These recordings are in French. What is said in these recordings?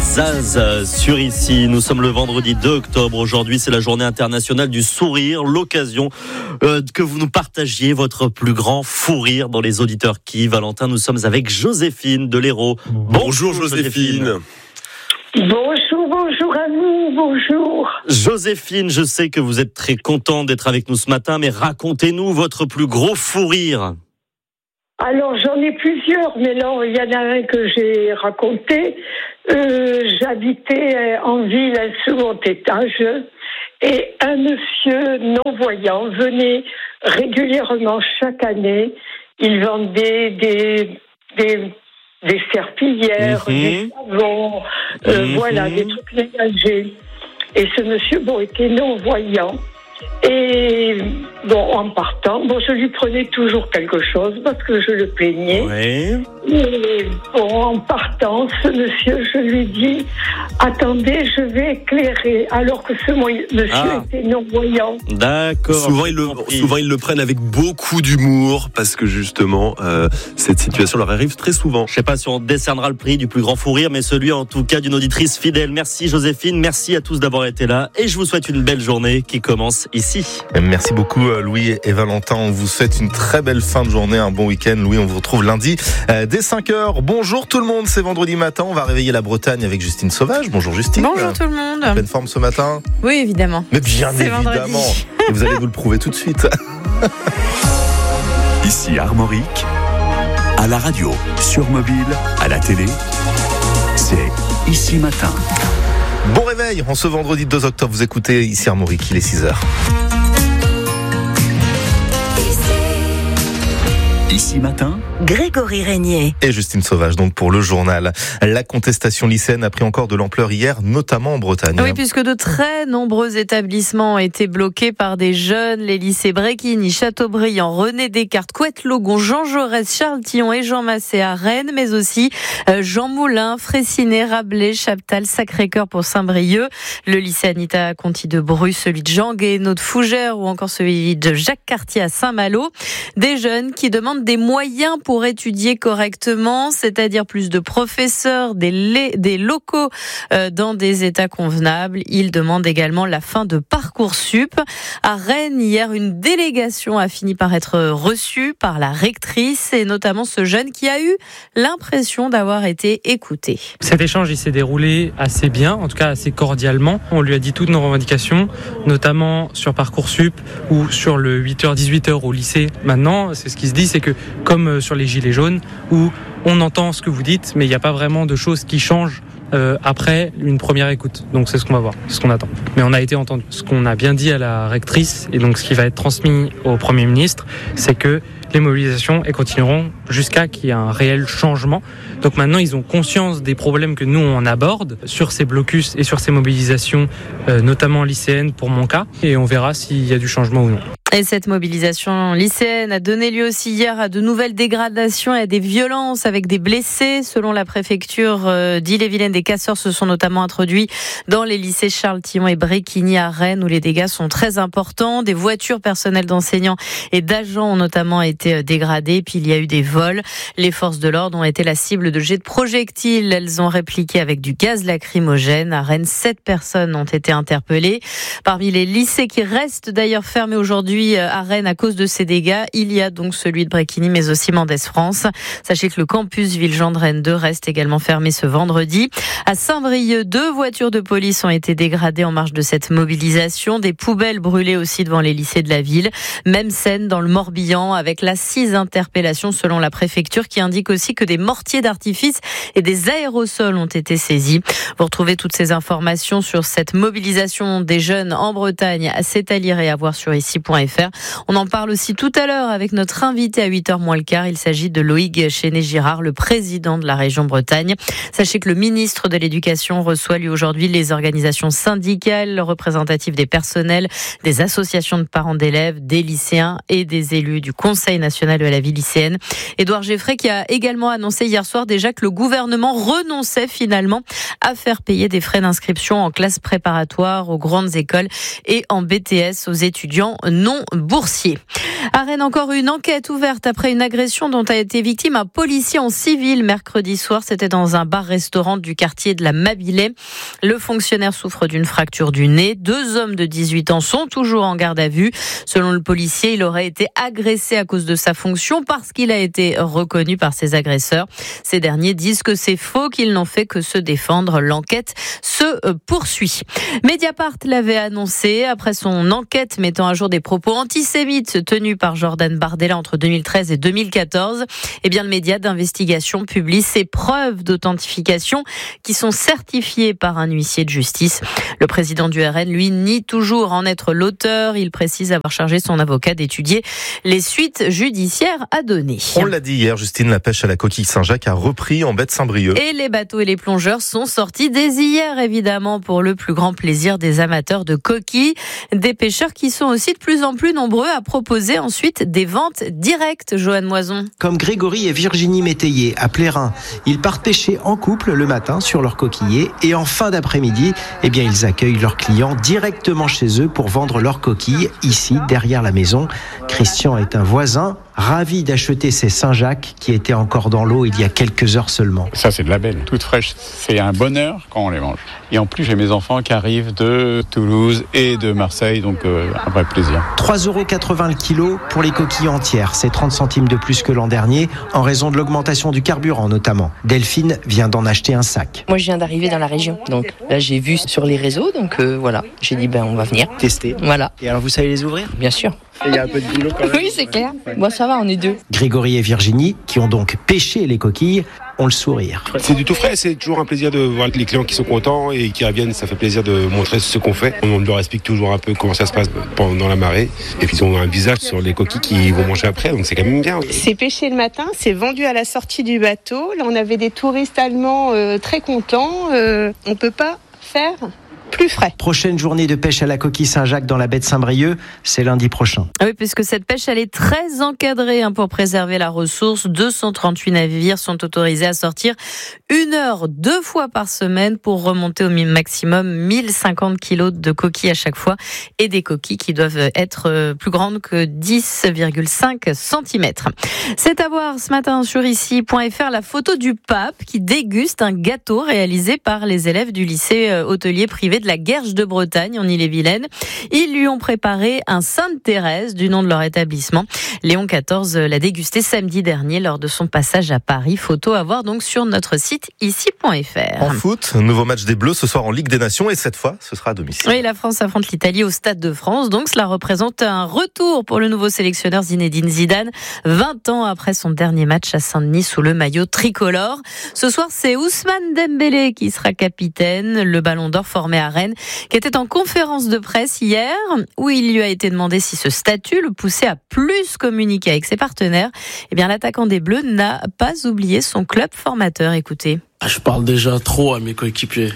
Zaz sur ici. Nous sommes le vendredi 2 octobre. Aujourd'hui, c'est la journée internationale du sourire. L'occasion que vous nous partagiez votre plus grand fou rire dans les auditeurs qui. Valentin, nous sommes avec Joséphine de l'Hérault. Bonjour Joséphine. Bonjour à vous, bonjour. Joséphine, je sais que vous êtes très contente d'être avec nous ce matin, mais racontez-nous votre plus gros fou rire. Alors j'en ai plusieurs, mais là il y en a un que j'ai raconté. J'habitais en ville à un second étage et un monsieur non-voyant venait régulièrement chaque année. Il vendait des serpillières, des savons, voilà, des trucs ménagers. Et ce monsieur, était non-voyant. Et en partant, je lui prenais toujours quelque chose parce que je le plaignais. Ouais. Et en partant, ce monsieur, je lui dis « Attendez, je vais éclairer », alors que ce monsieur était non-voyant. D'accord. Souvent ils le prennent avec beaucoup d'humour parce que justement, cette situation leur arrive très souvent. Je sais pas si on décernera le prix du plus grand fou rire, mais celui en tout cas d'une auditrice fidèle. Merci Joséphine, merci à tous d'avoir été là et je vous souhaite une belle journée qui commence ici. Merci beaucoup Louis et Valentin, on vous souhaite une très belle fin de journée, un bon week-end. Louis, on vous retrouve lundi dès 5h. Bonjour tout le monde, c'est vendredi matin, on va réveiller la Bretagne avec Justine Sauvage. Bonjour Justine. Bonjour tout le monde. En pleine forme ce matin? Oui, évidemment. Mais bien c'est évidemment. Vendredi. Et vous allez vous le prouver tout de suite. Ici Armorique, à la radio, sur mobile, à la télé, c'est Ici Matin. Bon réveil, en ce vendredi 2 octobre, vous écoutez ici Armorique, il est 6h. Ici Matin, Grégory Régnier et Justine Sauvage, donc pour le journal. La contestation lycéenne a pris encore de l'ampleur hier, notamment en Bretagne. Oui, puisque de très nombreux établissements ont été bloqués par des jeunes. Les lycées Bréquigny, Châteaubriand, René Descartes, Couette-Logon, Jean Jaurès, Charles Tillon et Jean Massé à Rennes, mais aussi Jean Moulin, Fraissinet, Rabelais, Chaptal, Sacré-Cœur pour Saint-Brieuc, le lycée Anita Conti de Bru, celui de Jean Guéhenno de Fougères ou encore celui de Jacques Cartier à Saint-Malo. Des jeunes qui demandent des moyens pour étudier correctement, c'est-à-dire plus de professeurs, des locaux dans des états convenables. Ils demandent également la fin de Parcoursup. À Rennes, hier, une délégation a fini par être reçue par la rectrice et notamment ce jeune qui a eu l'impression d'avoir été écouté. Cet échange, il s'est déroulé assez bien, en tout cas assez cordialement. On lui a dit toutes nos revendications, notamment sur Parcoursup ou sur le 8h-18h au lycée. Maintenant, c'est ce qui se dit, c'est que comme sur les gilets jaunes, où on entend ce que vous dites, mais il n'y a pas vraiment de choses qui changent après une première écoute. Donc c'est ce qu'on va voir, c'est ce qu'on attend. Mais on a été entendu. Ce qu'on a bien dit à la rectrice, et donc ce qui va être transmis au Premier ministre, c'est que les mobilisations continueront jusqu'à qu'il y ait un réel changement. Donc maintenant, ils ont conscience des problèmes que nous, on aborde sur ces blocus et sur ces mobilisations, notamment lycéennes pour mon cas, et on verra s'il y a du changement ou non. Et cette mobilisation lycéenne a donné lieu aussi hier à de nouvelles dégradations et à des violences avec des blessés. Selon la préfecture d'Ille-et-Vilaine, des casseurs se sont notamment introduits dans les lycées Charles Tillon et Bréquigny à Rennes où les dégâts sont très importants. Des voitures personnelles d'enseignants et d'agents ont notamment été dégradées. Puis il y a eu des vols. Les forces de l'ordre ont été la cible de jets de projectiles. Elles ont répliqué avec du gaz lacrymogène. À Rennes, 7 personnes ont été interpellées. Parmi les lycées qui restent d'ailleurs fermés aujourd'hui à Rennes à cause de ces dégâts, il y a donc celui de Bréquigny mais aussi Mendès France. Sachez que le campus Villejean de Rennes 2 reste également fermé ce vendredi. À Saint-Brieuc, 2 voitures de police ont été dégradées en marge de cette mobilisation. Des poubelles brûlées aussi devant les lycées de la ville. Même scène dans le Morbihan avec la 6 interpellations selon la préfecture qui indique aussi que des mortiers d'artifice et des aérosols ont été saisis. Vous retrouvez toutes ces informations sur cette mobilisation des jeunes en Bretagne. C'est à lire et à voir sur ici.fr. On en parle aussi tout à l'heure avec notre invité à 8h moins le quart. Il s'agit de Loïc Chénet-Girard, le président de la région Bretagne. Sachez que le ministre de l'Éducation reçoit lui aujourd'hui les organisations syndicales représentatives des personnels, des associations de parents d'élèves, des lycéens et des élus du Conseil national de la vie lycéenne. Édouard Geffray qui a également annoncé hier soir déjà que le gouvernement renonçait finalement à faire payer des frais d'inscription en classe préparatoire aux grandes écoles et en BTS aux étudiants non Montboursier. À Rennes, encore une enquête ouverte après une agression dont a été victime un policier en civil mercredi soir. C'était dans un bar-restaurant du quartier de la Mabilais. Le fonctionnaire souffre d'une fracture du nez. 2 hommes de 18 ans sont toujours en garde à vue. Selon le policier, il aurait été agressé à cause de sa fonction parce qu'il a été reconnu par ses agresseurs. Ces derniers disent que c'est faux, qu'ils n'ont fait que se défendre. L'enquête se poursuit. Mediapart l'avait annoncé après son enquête mettant à jour des propos antisémites tenus par Jordan Bardella entre 2013 et 2014. Eh bien, le média d'investigation publie ses preuves d'authentification qui sont certifiées par un huissier de justice. Le président du RN, lui, nie toujours en être l'auteur. Il précise avoir chargé son avocat d'étudier les suites judiciaires à donner. On l'a dit hier, Justine, la pêche à la coquille Saint-Jacques a repris en baie de Saint-Brieuc. Et les bateaux et les plongeurs sont sortis dès hier, évidemment, pour le plus grand plaisir des amateurs de coquilles. Des pêcheurs qui sont aussi de plus en plus nombreux à proposer ensuite des ventes directes, Joanne Moison. Comme Grégory et Virginie Métayer à Plérin. Ils partent pêcher en couple le matin sur leurs coquillers et en fin d'après-midi, ils accueillent leurs clients directement chez eux pour vendre leurs coquilles ici, derrière la maison. Christian est un voisin, ravi d'acheter ces Saint-Jacques qui étaient encore dans l'eau il y a quelques heures seulement. Ça, c'est de la belle, toute fraîche. C'est un bonheur quand on les mange. Et en plus, j'ai mes enfants qui arrivent de Toulouse et de Marseille, donc un vrai plaisir. 3,80 € le kilo pour les coquilles entières. C'est 30 centimes de plus que l'an dernier, en raison de l'augmentation du carburant notamment. Delphine vient d'en acheter un sac. Moi, je viens d'arriver dans la région, donc là, j'ai vu sur les réseaux, donc voilà. J'ai dit, on va venir. Tester. Voilà. Et alors, vous savez les ouvrir ? Bien sûr. Il y a un peu de boulot quand même. Oui, c'est clair. Bon, ça va, on est 2. Grégory et Virginie, qui ont donc pêché les coquilles, ont le sourire. C'est du tout frais, c'est toujours un plaisir de voir les clients qui sont contents et qui reviennent. Ça fait plaisir de montrer ce qu'on fait. On leur explique toujours un peu comment ça se passe pendant la marée. Et puis ils ont un visage sur les coquilles qu'ils vont manger après, donc c'est quand même bien. C'est pêché le matin, c'est vendu à la sortie du bateau. Là, on avait des touristes allemands très contents. On peut pas faire plus frais. Prochaine journée de pêche à la coquille Saint-Jacques dans la baie de Saint-Brieuc, c'est lundi prochain. Oui, puisque cette pêche, elle est très encadrée pour préserver la ressource. 238 navires sont autorisés à sortir 1 heure 2 fois par semaine pour remonter au maximum 1050 kilos de coquilles à chaque fois et des coquilles qui doivent être plus grandes que 10,5 cm. C'est à voir ce matin sur ici.fr la photo du pape qui déguste un gâteau réalisé par les élèves du lycée hôtelier privé de la Guerche de Bretagne en Ille-et-Vilaine. Ils lui ont préparé un Sainte-Thérèse du nom de leur établissement. Léon XIV l'a dégusté samedi dernier lors de son passage à Paris. Photo à voir donc sur notre site ici.fr. En foot, nouveau match des Bleus ce soir en Ligue des Nations et cette fois ce sera à domicile. Oui, la France affronte l'Italie au Stade de France. Donc cela représente un retour pour le nouveau sélectionneur Zinedine Zidane, 20 ans après son dernier match à Saint-Denis sous le maillot tricolore. Ce soir, c'est Ousmane Dembélé qui sera capitaine, le Ballon d'Or formé à Rennes, qui était en conférence de presse hier, où il lui a été demandé si ce statut le poussait à plus communiquer avec ses partenaires. Eh bien, l'attaquant des Bleus n'a pas oublié son club formateur. Écoutez. Je parle déjà trop à mes coéquipiers.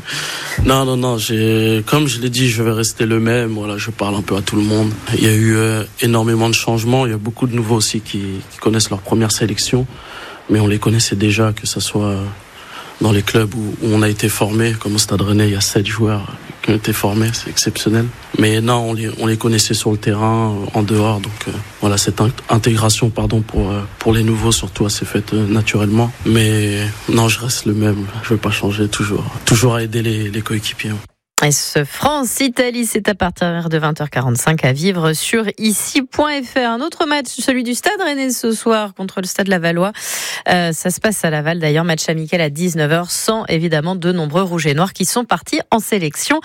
Non, comme je l'ai dit, je vais rester le même. Voilà, je parle un peu à tout le monde. Il y a eu énormément de changements. Il y a beaucoup de nouveaux aussi qui connaissent leur première sélection. Mais on les connaissait déjà, que ce soit dans les clubs où on a été formé, comme au Stade Rennais, il y a 7 joueurs qui ont été formés, c'est exceptionnel. Mais non, on les connaissait sur le terrain, en dehors, donc voilà, cette intégration, pour les nouveaux, surtout, elle s'est faite naturellement. Mais non, je reste le même, je ne veux pas changer, toujours à aider les coéquipiers. Et ce France-Italie, c'est à partir de 20h45 à vivre sur ici.fr. Un autre match, celui du Stade Rennais ce soir contre le Stade Lavallois. Ça se passe à Laval d'ailleurs, match amical à 19h, sans évidemment de nombreux rouges et noirs qui sont partis en sélection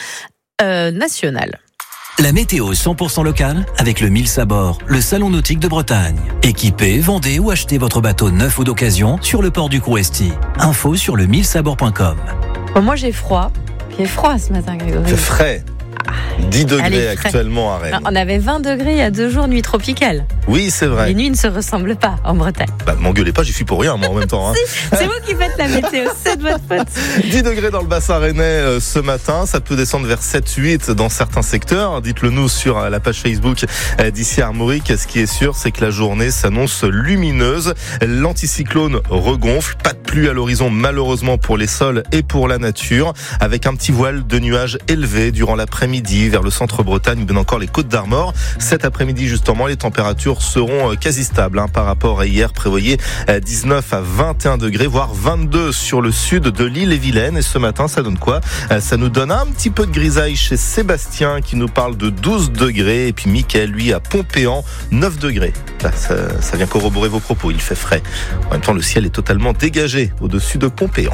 nationale. La météo 100% locale avec le Mills à bord, le salon nautique de Bretagne. Équipez, vendez ou achetez votre bateau neuf ou d'occasion sur le port du Crouesty. Info sur le millsabord.com. Bon, moi j'ai froid. Il fait froid ce matin, Grégory. C'est frais. 10 degrés actuellement à Rennes. On avait 20 degrés il y a 2 jours, nuit tropicale. Oui, c'est vrai. Les nuits ne se ressemblent pas en Bretagne. M'engueulez pas, j'y suis pour rien, moi, en même temps. Hein. C'est vous qui faites la météo, c'est de votre faute. 10 degrés dans le bassin rennais ce matin. Ça peut descendre vers 7-8 dans certains secteurs. Dites-le nous sur la page Facebook d'ici Armorique. Ce qui est sûr, c'est que la journée s'annonce lumineuse. L'anticyclone regonfle. Pas de pluie à l'horizon, malheureusement, pour les sols et pour la nature. Avec un petit voile de nuages élevés durant l'après-midi vers le centre-Bretagne, mais encore les Côtes d'Armor. Cet après-midi, justement, les températures seront quasi stables par rapport à hier. Prévoyez 19 à 21 degrés, voire 22 sur le sud de l'île-et-Vilaine. Et ce matin, ça donne quoi? Ça nous donne un petit peu de grisaille chez Sébastien qui nous parle de 12 degrés. Et puis Mickaël, lui, à Pompéan, 9 degrés. Là, ça vient corroborer vos propos, il fait frais. En même temps, le ciel est totalement dégagé au-dessus de Pompéan.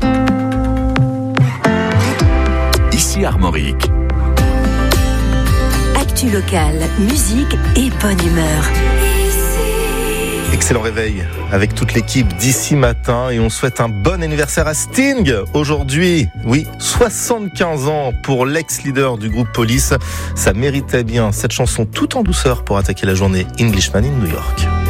Ici Armorique. Actu locale, musique et bonne humeur. Excellent réveil avec toute l'équipe d'ici matin et on souhaite un bon anniversaire à Sting aujourd'hui. Oui, 75 ans pour l'ex-leader du groupe Police. Ça méritait bien cette chanson tout en douceur pour attaquer la journée Englishman in New York.